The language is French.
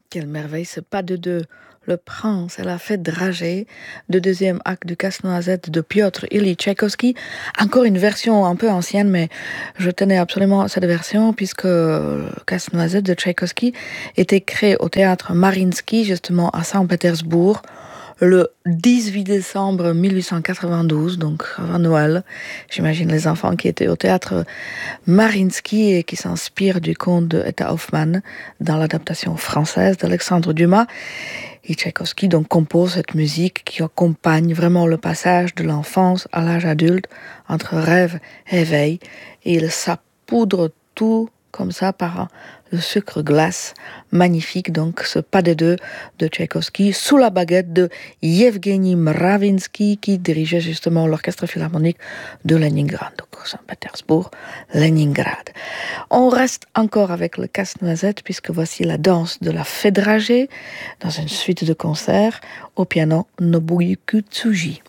Quelle merveille, ce pas de deux. Le prince et la fête dragée, le deuxième acte du Casse-Noisette de Piotr Ilyich Tchaïkovski. Encore une version un peu ancienne, mais je tenais absolument à cette version puisque le Casse-Noisette de Tchaïkovski était créé au théâtre Mariinsky, justement à Saint-Pétersbourg, le 18 décembre 1892, donc avant Noël. J'imagine les enfants qui étaient au théâtre Mariinsky et qui s'inspirent du conte de Etta Hoffmann dans l'adaptation française d'Alexandre Dumas. Et Tchaïkovski donc compose cette musique qui accompagne vraiment le passage de l'enfance à l'âge adulte, entre rêve et éveil. Et il saupoudre tout comme ça par le sucre glace magnifique, donc ce pas de deux de Tchaïkovski sous la baguette de Yevgeny Mravinsky qui dirigeait justement l'orchestre philharmonique de Leningrad, donc Saint-Pétersbourg, Leningrad. On reste encore avec le Casse-Noisette puisque voici la danse de la fée dragée dans une suite de concerts au piano Nobuyuki Tsuji.